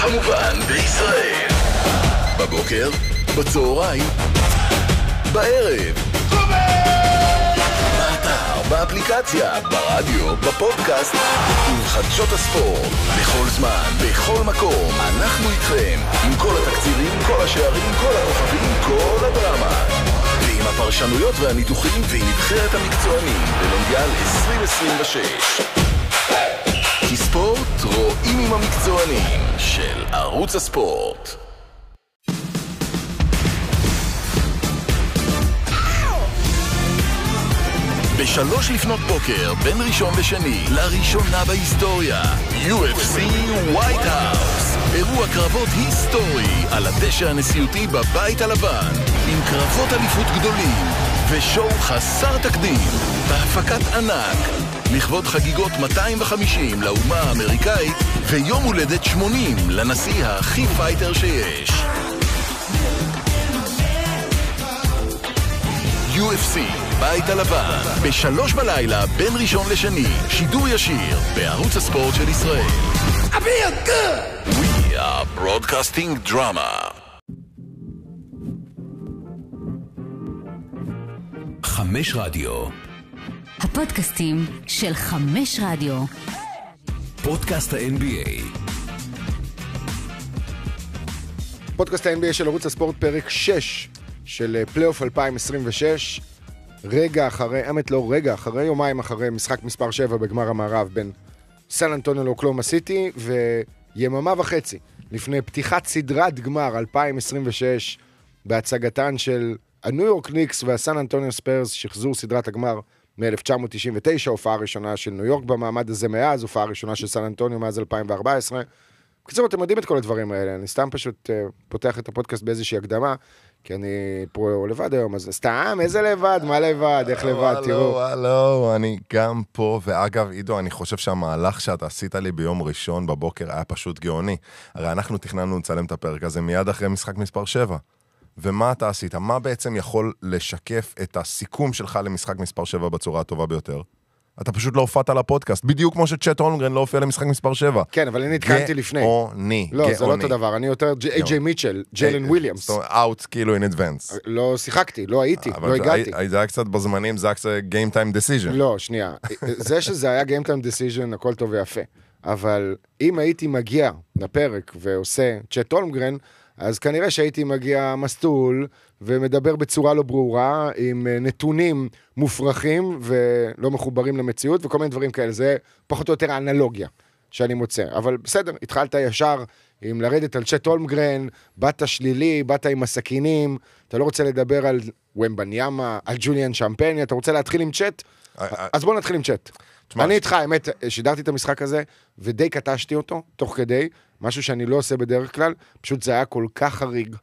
כמובן בישראל. בבוקר, בצהריים, בערב. באתר, באפליקציה, ברדיו, בפודקאסט, עם חדשות הספורט. בכל זמן, בכל מקום, אנחנו איתכם. עם כל התקצירים, כל השערים, כל הכוכבים, כל הדרמה. ועם הפרשנויות והניתוחים ועם נבחרת המקצוענים במונדיאל 2026. כי ספורט רואים עם המקצוענים של ערוץ הספורט. ב3 לפנות בוקר, בין ראשון ושני, לראשונה בהיסטוריה, UFC White House. אירוע קרבות היסטורי על הדשא הנשיאותי בבית הלבן, עם קרבות אליפות גדולים ושואו חסר תקדים, בהפקת ענק, לכבוד חגיגות 250 לאומה האמריקאית, ויום הולדת 80 לנשיא הכי פייטר שיש. UFC, בית הלבן, ב3 בלילה, בין ראשון לשני, שידור ישיר, בערוץ הספורט של ישראל. I feel good! We are broadcasting drama. 5 רדיו. הפודקאסטים של 5 רדיו. פודקאסט ה-NBA. פודקאסט ה-NBA של ערוץ הספורט, פרק 6 של פלייאוף 2026. רגע אחרי, יומיים אחרי משחק מספר 7 בגמר המערב בין סן אנטוניו לאוקלהומה סיטי, ויממה וחצי לפני פתיחת סדרת גמר 2026 בהצגתן של הניו יורק ניקס והסן אנטוניו ספיירס, שחזור סדרת הגמר מ-1999, הופעה ראשונה של ניו יורק במעמד הזה מאז, הופעה ראשונה של סן אנטוניו מאז 2014. בקיצור, אתם יודעים את כל הדברים האלה, אני סתם פשוט פותח את הפודקאסט באיזושהי הקדמה, כי אני פה לבד היום, אז סתם, איזה לבד, מה לבד, איך לבד, תראו. הלו, אני גם פה, ואגב, עידו, אני חושב שהמהלך שאתה עשית לי ביום ראשון בבוקר היה פשוט גאוני. הרי אנחנו תכננו לצלם את הפרק הזה מיד אחרי משחק מספר 7. ומה אתה עשית? מה בעצם יכול לשקף את הסיכום שלך למשחק מספר 7 בצורה הטובה ביותר? אתה פשוט לא הופעת לפודקאסט, בדיוק כמו שצ'ט הולמגרן לא הופיע למשחק מספר 7. כן, אבל אני התקנתי לפני. גאוני. לא, זה לא אותו דבר, אני יותר איי-ג'יי מיטשל, ג'יילן וויליאמס. אאוט כאילו in advance. לא שיחקתי, לא הייתי, לא הגעתי. זה היה קצת בזמנים, זה היה קצת game time decision. לא, שנייה. זה שזה היה game time decision, הכל טוב ויפה. אבל אם הייתי מגיע לפרק ועושה צ'ט הולמגרן, אז כנראה שהייתי מגיע מסטול ומדבר בצורה לא ברורה, עם נתונים מופרכים ולא מחוברים למציאות, וכל מיני דברים כאלה. זה פחות או יותר האנלוגיה שאני מוצא. אבל בסדר, התחלת ישר עם לרדת על צ'ט הולמגרן, באת שלילי, באת עם הסכינים, אתה לא רוצה לדבר על ומבניאמה, על ג'וליאן שמפניה, אתה רוצה להתחיל עם צ'ט? אז בוא נתחיל עם צ'ט. אני איתך, האמת, שידרתי את המשחק הזה, ודי קטשתי אותו, תוך כדי, משהו שאני לא עושה בדרך כלל, פשוט זה היה כל כך חריג,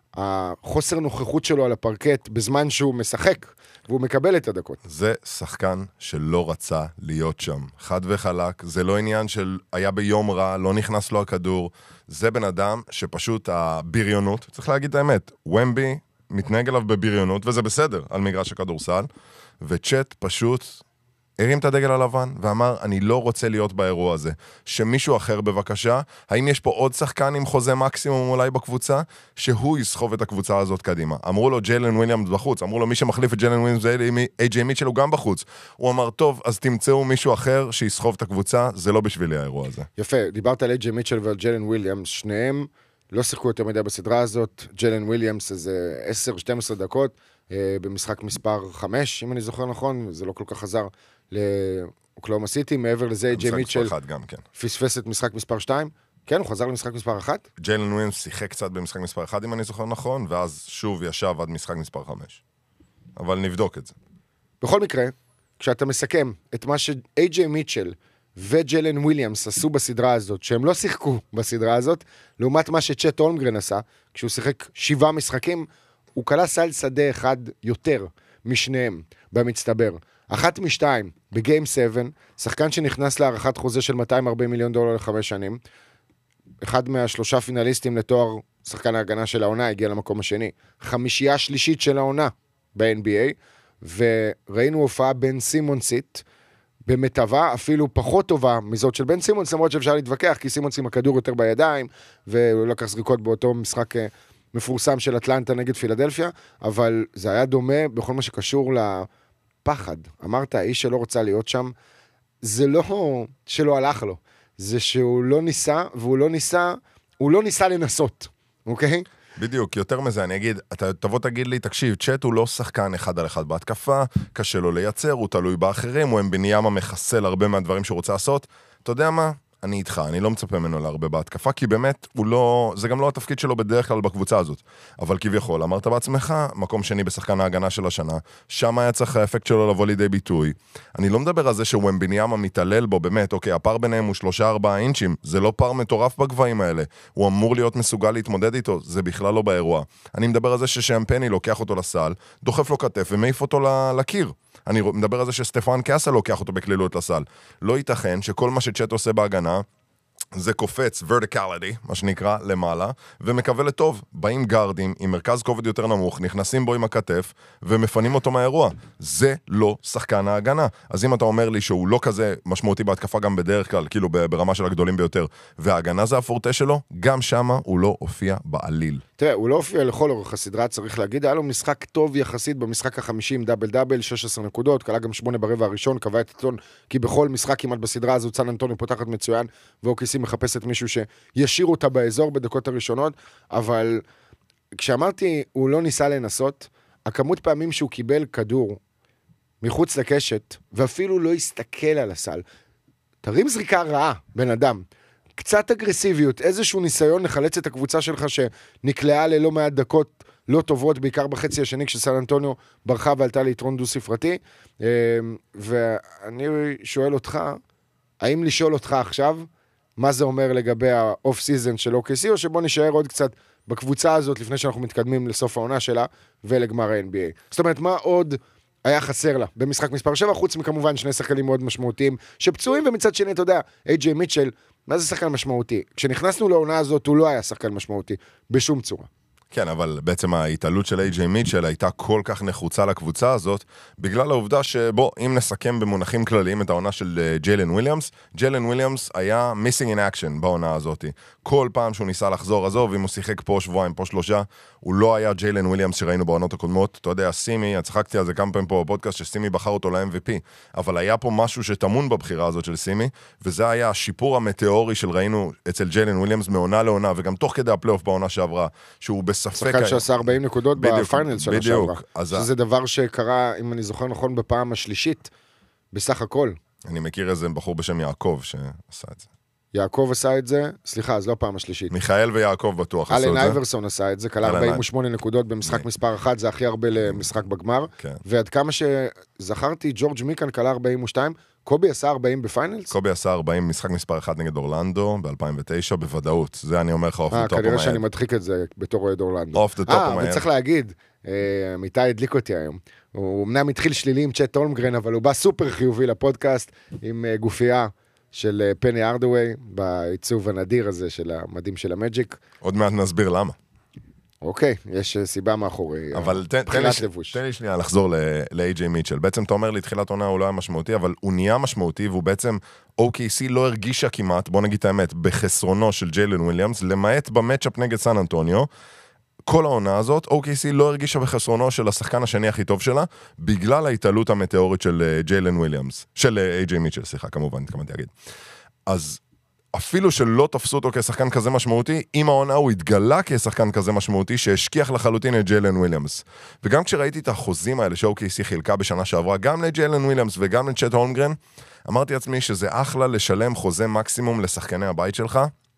החוסר נוכחות שלו על הפרקט, בזמן שהוא משחק, והוא מקבל את הדקות. זה שחקן שלא רצה להיות שם, חד וחלק, זה לא עניין של היה ביום רע, לא נכנס לו הכדור, זה בן אדם שפשוט הבריונות, צריך להגיד את האמת, ומבי מתנהג אליו בבריונות, וזה בסדר, על מגרש הכדורסל, וצ'ט פשוט הרים את הדגל הלבן ואמר, אני לא רוצה להיות באירוע הזה. שמישהו אחר בבקשה, האם יש פה עוד שחקן עם חוזה מקסימום אולי בקבוצה, שהוא יסחוב את הקבוצה הזאת קדימה. אמרו לו ג'יילן וויליאמס בחוץ, אמרו לו מי שמחליף את ג'יילן וויליאמס איי-ג'יי מיטשל הוא גם בחוץ. הוא אמר, טוב, אז תמצאו מישהו אחר שיסחוב את הקבוצה, זה לא בשבילי האירוע הזה. יפה, דיברת על איי-ג'יי מיטשל ועל ג'יילן וויליאמס, שניהם לא שיחקו יותר מדי בסדרה הזאת, ג'יילן וויליאמס איזה 10-12 דקות, במשחק מספר 5, אם אני זוכר נכון, זה לא כל כך חזר לאוקלהומה סיטי, מעבר לזה איי-ג'יי מיטשל פספס את משחק מספר 2, כן, הוא חזר למשחק מספר 1. ג'יילן וויליאמס שיחק קצת במשחק מספר 1, אם אני זוכר נכון, ואז שוב ישב עד משחק מספר 5. אבל נבדוק את זה. בכל מקרה, כשאתה מסכם את מה שאיי-ג'יי מיטשל וג'יילן וויליאמס עשו בסדרה הזאת, שהם לא שיחקו בסדרה הזאת, לעומת מה שצ'ט הולמגרן עשה, כשהוא שיחק 7 משחקים, הוא קלה סל שדה אחד יותר משניהם במצטבר. 1 מ-2 בגיים 7, שחקן שנכנס להערכת חוזה של $240 מיליון ל5 שנים, אחד מה3 פינליסטים לתואר שחקן ההגנה של העונה, הגיע למקום השני, 5 שלישית של העונה ב-NBA, וראינו הופעה בין סימון סיט, במטבה, אפילו פחות טובה מזאת של בן סימונס, למרות שאפשר להתווכח, כי סימונס עם הכדור יותר בידיים, והוא לקח זריקות באותו משחק מפורסם של אטלנטה נגד פילדלפיה, אבל זה היה דומה בכל מה שקשור לפחד. אמרת, האיש שלא רוצה להיות שם, זה לא שלא הלך לו, זה שהוא לא ניסה, הוא לא ניסה לנסות, אוקיי? בדיוק, יותר מזה, אני אגיד, אתה תבוא תגיד לי, תקשיב, צ'אט הוא לא שחקן אחד על אחד בהתקפה, קשה לו לייצר, הוא תלוי באחרים, הוא אמביניאמה מחסל הרבה מהדברים שהוא רוצה לעשות. אתה יודע מה? אני איתך, אני לא מצפה ממנו להרבה בהתקפה, כי באמת הוא לא, זה גם לא התפקיד שלו בדרך כלל בקבוצה הזאת. אבל כביכול, אמרת בעצמך, מקום שני בשחקן ההגנה של השנה, שם היה צריך האפקט שלו לבוא לידי ביטוי. אני לא מדבר על זה שהוא אמביניאמה מתעלל בו, באמת, אוקיי, הפער ביניהם הוא 3-4 אינצ'ים, זה לא פער מטורף בגבהים האלה, הוא אמור להיות מסוגל להתמודד איתו, זה בכלל לא באירוע. אני מדבר על זה ששמפני לוקח אותו לסל, דוחף לו כתף ומעיף אותו לקיר. אני מדבר על זה שסטפן קאסה לוקח אותו בקלילות לסל. לא ייתכן שכל מה שצ'אט עושה בהגנה, זה קופץ, verticality, מה שנקרא, למעלה, ומקווה לטוב. באים גארדים עם מרכז כובד יותר נמוך, נכנסים בו עם הכתף, ומפנים אותו מהאירוע. זה לא שחקן ההגנה. אז אם אתה אומר לי שהוא לא כזה משמעותי בהתקפה גם בדרך כלל, כאילו ברמה של הגדולים ביותר, וההגנה זה הפורטה שלו, גם שמה הוא לא הופיע בעליל. תראה, הוא לא הופיע לכל אורך הסדרה, צריך להגיד, היה לו משחק טוב יחסית במשחק ה-50, דאבל, 16 נקודות, קלה גם 8 ברבע הראשון, קבע את הטון, כי בכל משחק כמעט בסדרה הזו, סן אנטוניו פותחת מצוין, ואוקיסי מחפשת מישהו שישאיר אותה באזור בדקות הראשונות, אבל כשאמרתי, הוא לא ניסה לנסות, הכמות פעמים שהוא קיבל כדור מחוץ לקשת, ואפילו לא הסתכל על הסל, תרים זריקה רעה, בן אדם, קצת אגרסיביות, איזשהו ניסיון לחלץ את הקבוצה שלך שנקלעה ללא מעט דקות לא טובות, בעיקר בחצי השני כשסן אנטוניו ברחה ועלתה ליתרון דו ספרתי, ואני שואל אותך, האם לשאול אותך עכשיו, מה זה אומר לגבי האוף סיזן של OKC, או שבוא נשאר עוד קצת בקבוצה הזאת לפני שאנחנו מתקדמים לסוף העונה שלה ולגמר ה-NBA. זאת אומרת, מה עוד היה חסר לה במשחק מספר 7, חוץ מכמובן שני שחקנים מאוד משמעותיים שפצועים, ומצד שני, אתה יודע, AJ מיטשל, מה זה שחקן משמעותי? כשנכנסנו לעונה הזאת, הוא לא היה שחקן משמעותי, בשום צורה. כן, אבל בעצם ההתעלות של איי-ג'יי מיטשל הייתה כל כך נחוצה לקבוצה הזאת, בגלל העובדה שבוא, אם נסכם במונחים כלליים את העונה של ג'יילן וויליאמס, ג'יילן וויליאמס היה missing in action בעונה הזאת. כל פעם שהוא ניסה לחזור, עזוב, אם הוא שיחק פה שבועיים, פה 3, הוא לא היה ג'יילן וויליאמס שראינו בעונות הקודמות. אתה יודע, סימי, צחקתי על זה כמה פעמים פה בפודקאסט, שסימי בחר אותו ל-MVP, אבל היה פה משהו שתמון בבחירה הזאת של סימי, וזה היה השיפור המטאורי של ראינו אצל ג'יילן וויליאמס מעונה לעונה, וגם תוך כדי הפלייאוף בעונה שעברה, שהוא בספק... שחקן שעשה 40 נקודות בפיינלס של השעברה. אז שזה דבר שקרה, אם אני זוכר נכון, בפעם השלישית, בסך הכל. אני מכיר איזה בחור בשם יעקב שעשה את זה. יעקב עשה את זה, סליחה, אז לא פעם השלישית. מיכאל ויעקב בטוח עשו את זה. אלן אייברסון עשה את זה, קלה 48 נקודות במשחק מספר 1, זה הכי הרבה למשחק בגמר. ועד כמה שזכרתי, ג'ורג' מיקן קלה 42, קובי עשה 40 בפיינלס? קובי עשה 40 משחק מספר 1 נגד אורלנדו ב-2009, בוודאות. זה אני אומר לך אוף דה טופ כנראה שאני מדחיק את זה בתור אוהד אורלנדו. אוף דה טופ ומהר. וצריך להגיד, עמיתי הדליק אותי היום. הוא אמנם התחיל שלילי עם צ'אט הולמגרן, אבל הוא בא סופר חיובי לפודקאסט עם גופייה של פני ארדווי, בעיצוב הנדיר הזה של המדים של המג'יק. עוד מעט נסביר למה. אוקיי, יש סיבה מאחורי. אבל תן לי שנייה לחזור ל-AJ מיטשל. בעצם אתה אומר לי, תחילת עונה הוא לא היה משמעותי, אבל הוא נהיה משמעותי, והוא בעצם, OKC לא הרגישה כמעט, בוא נגיד את האמת, בחסרונו של ג'יילן וויליאמס, למעט במאצ'אפ נגד סן אנטוניו, כל העונה הזאת, OKC לא הרגישה בחסרונו של השחקן השני הכי טוב שלה, בגלל ההתעלות המטאורית של ג'יילן וויליאמס, של AJ מיטשל, סליחה, כמובן, התכוונתי להגיד. אז אפילו שלא תפסו אותו כשחקן כזה משמעותי, עם העונה הוא התגלה כשחקן כזה משמעותי, שהשכיח לחלוטין את ג'יילן וויליאמס. וגם כשראיתי את החוזים האלה ש-OKC חילקה בשנה שעברה, גם לג'יילן וויליאמס וגם לצ'אט הולמגרן, אמרתי לעצמי שזה אחלה לשלם חוזה מקסימום לשחקני הבית שלך,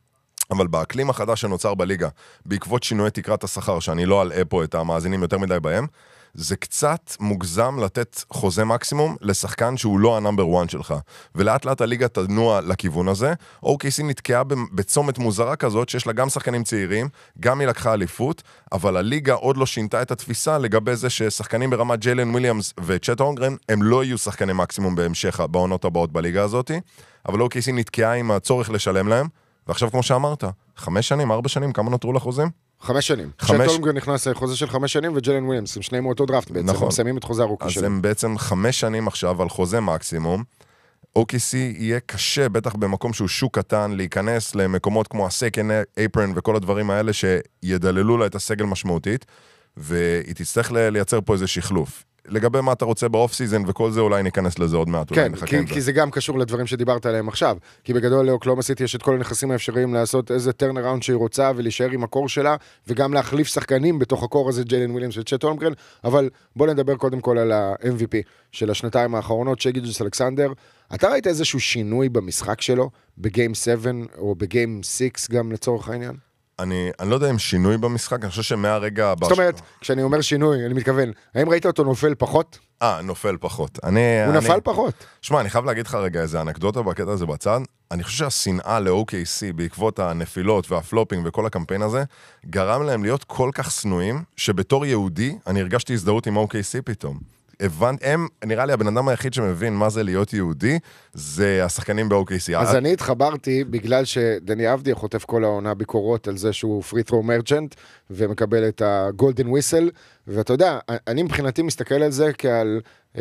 אבל באקלים החדש שנוצר בליגה, בעקבות שינוי תקרת השכר, שאני לא אלאה פה את המאזינים יותר מדי בהם, זה קצת מוגזם לתת חוזה מקסימום לשחקן שהוא לא הנאמבר 1 שלך. ולאט לאט הליגה תנוע לכיוון הזה. OKC נתקעה בצומת מוזרה כזאת, שיש לה גם שחקנים צעירים, גם היא לקחה אליפות, אבל הליגה עוד לא שינתה את התפיסה לגבי זה ששחקנים ברמת ג'יילן וויליאמס וצ'אט הולמגרן, הם לא יהיו שחקני מקסימום בהמשך בעונות הבאות בליגה הזאת, אבל OKC נתקעה עם הצורך לשלם להם, ועכשיו כמו שאמרת, 5 שנים, 4 שנים, כמה נותרו לחוזים? 5 שנים. צ'אט הולמגרן נכנס לחוזה של 5 שנים, וג'יילן וויליאמס, הם שניהם מאותו דראפט בעצם, הם מסיימים את חוזה הרוקי שלהם. אז הם בעצם 5 שנים עכשיו על חוזה מקסימום, OKC יהיה קשה, בטח במקום שהוא שוק קטן, להיכנס למקומות כמו הסקנד אפרן וכל הדברים האלה שידללו לה את הסגל משמעותית, והיא תצטרך לייצר פה איזה שחלוף. לגבי מה אתה רוצה באוף סיזן וכל זה, אולי ניכנס לזה עוד מעט. כן, כי זה גם קשור לדברים שדיברת עליהם עכשיו. כי בגדול לאוקלהומה סיטי יש את כל הנכסים האפשריים לעשות איזה טרנראונד שהיא רוצה, ולהישאר עם הקור שלה, וגם להחליף שחקנים בתוך הקור הזה, ג'יילן וויליאמס וצ'ט הולמגרן. אבל בוא נדבר קודם כל על ה-MVP של השנתיים האחרונות, שי גילג'וס-אלכסנדר. אתה ראית איזשהו שינוי במשחק שלו, בגיים 7 או בגיים 6 גם לצורך העניין? אני לא יודע אם שינוי במשחק, אני חושב שמהרגע הבא... זאת אומרת, כשאני אומר שינוי, אני מתכוון, האם ראית אותו נופל פחות? נופל פחות. הוא נפל פחות. שמע, אני חייב להגיד לך רגע איזה אנקדוטה בקטע הזה בצד. אני חושב שהשנאה ל-OKC בעקבות הנפילות והפלופינג וכל הקמפיין הזה, גרם להם להיות כל כך שנואים, שבתור יהודי אני הרגשתי הזדהות עם OKC פתאום. נראה לי הבן אדם היחיד שמבין מה זה להיות יהודי, זה השחקנים ב-OKC. אז אני התחברתי בגלל שדני אבדיה חוטף כל העונה ביקורות על זה שהוא פרי ת'רו מרצ'נט, ומקבל את הגולדן וויסל, ואתה יודע, אני מבחינתי מסתכל על זה כעל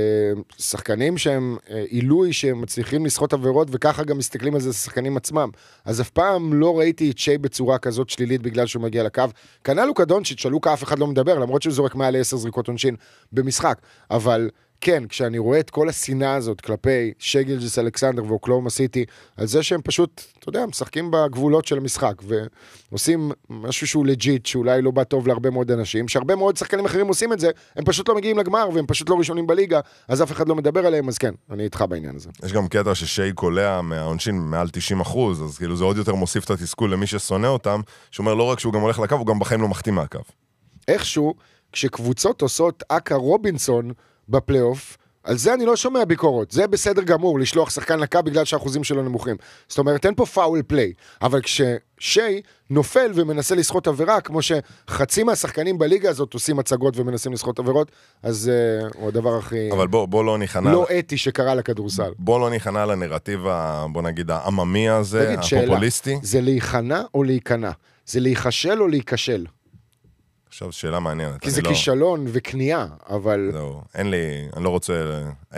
שחקנים שהם עילוי, שהם מצליחים לשחות עבירות, וככה גם מסתכלים על זה שחקנים עצמם. אז אף פעם לא ראיתי את שי בצורה כזאת שלילית בגלל שהוא מגיע לקו. כנ"ל לוקה דונצ'יץ', שלוקה אף אחד לא מדבר, למרות שהוא זורק מעל 10 זריקות עונשין במשחק. אבל כן, כשאני רואה את כל השנאה הזאת כלפי שי גילג'וס-אלכסנדר ואוקלהומה סיטי, על זה שהם פשוט, אתה יודע, משחקים בגבולות של המשחק, ועושים משהו שהוא לג'יט, שאולי לא בא טוב להרבה מאוד אנשים, שהרבה מאוד שחקנים אחרים עושים את זה, הם פשוט לא מגיעים לגמר, והם פשוט לא ראשונים בליגה, אז אף אחד לא מדבר עליהם, אז כן, אני איתך בעניין הזה. יש גם קטע ששי קולע מהעונשין מעל 90%, אז כאילו זה עוד יותר מוסיף את התסכול למי ששונא אותם, שאומר לא רק שהוא גם הולך לקו, הוא גם בחיים לא מחתים מהקו. איכשהו, כשקבוצות עושות אקה רובינסון בפלייאוף, על זה אני לא שומע ביקורות, זה בסדר גמור, לשלוח שחקן לקה בגלל שהאחוזים שלו נמוכים. זאת אומרת, אין פה פאול פליי, אבל כששי נופל ומנסה לשחות עבירה, כמו שחצי מהשחקנים בליגה הזאת עושים הצגות ומנסים לשחות עבירות, אז הוא הדבר הכי... אבל בוא לא ניכנע... לא אתי שקרה לכדורסל. בוא לא ניכנע לנרטיב, בוא נגיד, העממי הזה, הפופוליסטי. שאלה, זה להיכנע או להיכנע? זה להיכשל או להיכשל? עכשיו, שאלה מעניינת. כי זה כישלון וקנייה, אבל... זהו, אני לא רוצה...